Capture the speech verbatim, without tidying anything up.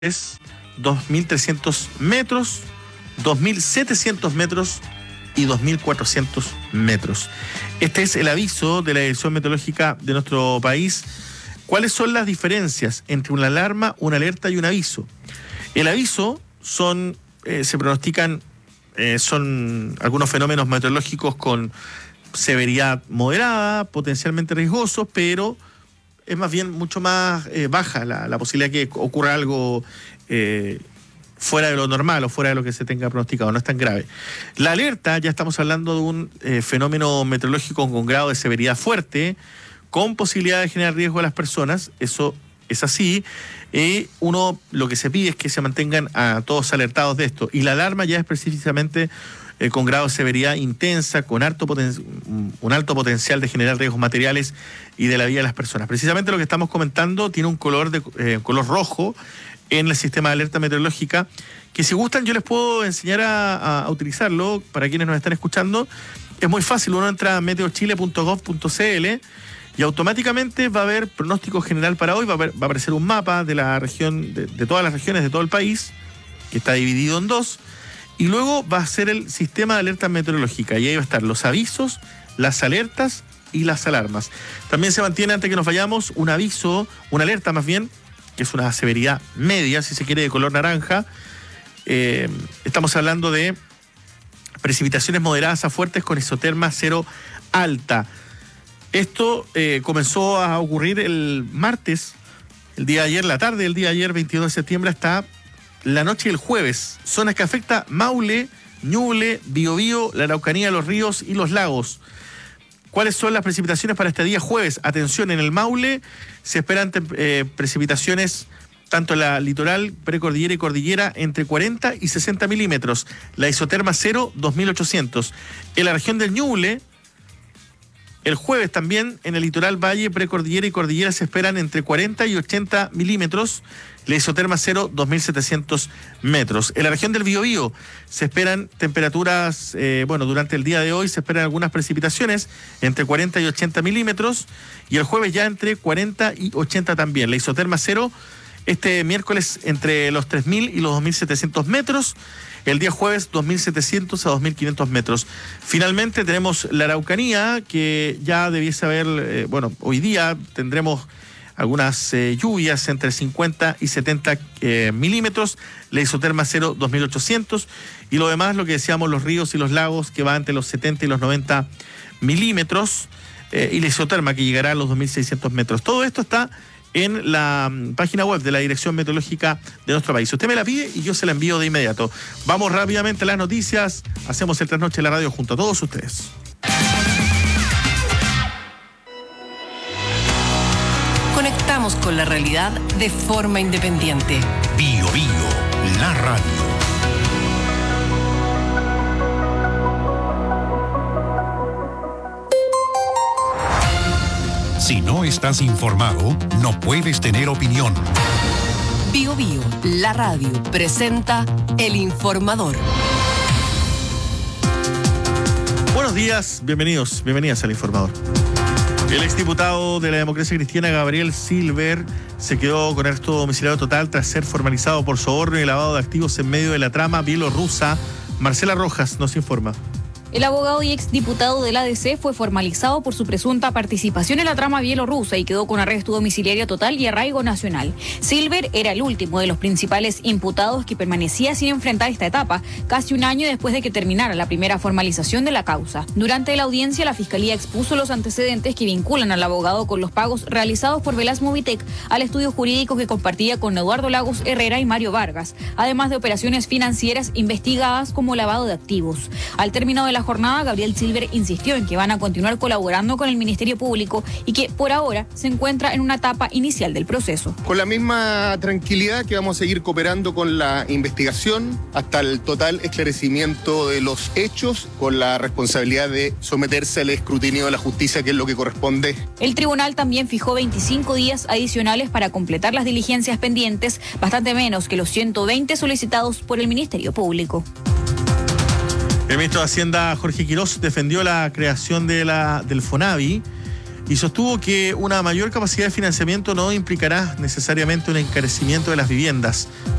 dos mil trescientos metros, dos mil setecientos metros y dos mil cuatrocientos metros. Este es el aviso de la Dirección Meteorológica de nuestro país. ¿Cuáles son las diferencias entre una alarma, una alerta y un aviso? El aviso son, eh, se pronostican, eh, son algunos fenómenos meteorológicos con severidad moderada, potencialmente riesgosos, pero es más bien mucho más eh, baja la, la posibilidad de que ocurra algo eh, fuera de lo normal o fuera de lo que se tenga pronosticado, no es tan grave. La alerta, ya estamos hablando de un eh, fenómeno meteorológico con grado de severidad fuerte, con posibilidad de generar riesgo a las personas, eso es así. Y uno lo que se pide es que se mantengan a todos alertados de esto. Y la alarma ya es precisamente eh, con grado de severidad intensa, con alto poten- un alto potencial de generar riesgos materiales y de la vida de las personas. Precisamente lo que estamos comentando tiene un color de eh, color rojo en el sistema de alerta meteorológica, que si gustan yo les puedo enseñar a, a utilizarlo para quienes nos están escuchando. Es muy fácil, uno entra a meteochile punto gov punto cl y automáticamente va a haber pronóstico general para hoy, va a, ver, va a aparecer un mapa de la región, de, de todas las regiones de todo el país, que está dividido en dos, y luego va a ser el sistema de alerta meteorológica, y ahí va a estar los avisos, las alertas y las alarmas. También se mantiene, antes que nos vayamos, un aviso, una alerta más bien, que es una severidad media, si se quiere, de color naranja. Eh, estamos hablando de precipitaciones moderadas a fuertes con isoterma cero alta. Esto eh, comenzó a ocurrir el martes, el día de ayer, la tarde del día de ayer, veintidós de septiembre, hasta la noche del jueves. Zonas que afecta Maule, Ñuble, Biobío, la Araucanía, los ríos y los lagos. ¿Cuáles son las precipitaciones para este día jueves? Atención, en el Maule se esperan eh, precipitaciones tanto en la litoral, precordillera y cordillera, entre cuarenta y sesenta milímetros. La isoterma cero, dos mil ochocientos. En la región del Ñuble, el jueves también en el litoral, valle, precordillera y cordillera se esperan entre cuarenta y ochenta milímetros. La isoterma cero, dos mil setecientos metros. En la región del Biobío se esperan temperaturas, eh, bueno, durante el día de hoy se esperan algunas precipitaciones entre cuarenta y ochenta milímetros. Y el jueves ya entre cuarenta y ochenta también. La isoterma cero este miércoles entre los tres mil y los dos mil setecientos metros. El día jueves dos mil setecientos a dos mil quinientos metros. Finalmente tenemos la Araucanía, que ya debiese haber, eh, bueno, hoy día tendremos algunas eh, lluvias entre cincuenta y setenta eh, milímetros, la isoterma cero, dos mil ochocientos, y lo demás, lo que decíamos, los ríos y los lagos, que va entre los setenta y los noventa milímetros, eh, y la isoterma, que llegará a los dos mil seiscientos metros. Todo esto está en la um, página web de la Dirección Meteorológica de nuestro país. Usted me la pide y yo se la envío de inmediato. Vamos rápidamente a las noticias. Hacemos el Trasnoche de la Radio junto a todos ustedes. Conectamos con la realidad de forma independiente. Bio Bio, la radio. Si no estás informado, no puedes tener opinión. Bio Bio, la radio, presenta El Informador. Buenos días, bienvenidos, bienvenidas al Informador. El exdiputado de la Democracia Cristiana, Gabriel Silver, se quedó con arresto domiciliario total tras ser formalizado por soborno y lavado de activos en medio de la trama bielorrusa. Marcela Rojas nos informa. El abogado y exdiputado del A D C fue formalizado por su presunta participación en la trama bielorrusa y quedó con arresto domiciliario total y arraigo nacional. Silver era el último de los principales imputados que permanecía sin enfrentar esta etapa, casi un año después de que terminara la primera formalización de la causa. Durante la audiencia, la Fiscalía expuso los antecedentes que vinculan al abogado con los pagos realizados por Velas Movitec al estudio jurídico que compartía con Eduardo Lagos Herrera y Mario Vargas, además de operaciones financieras investigadas como lavado de activos. Al término de la jornada, Gabriel Silver insistió en que van a continuar colaborando con el Ministerio Público y que por ahora se encuentra en una etapa inicial del proceso. Con la misma tranquilidad que vamos a seguir cooperando con la investigación hasta el total esclarecimiento de los hechos, con la responsabilidad de someterse al escrutinio de la justicia, que es lo que corresponde. El tribunal también fijó veinticinco días adicionales para completar las diligencias pendientes, bastante menos que los ciento veinte solicitados por el Ministerio Público. El ministro de Hacienda, Jorge Quirós, defendió la creación de la, del FONAVI y sostuvo que una mayor capacidad de financiamiento no implicará necesariamente un encarecimiento de las viviendas.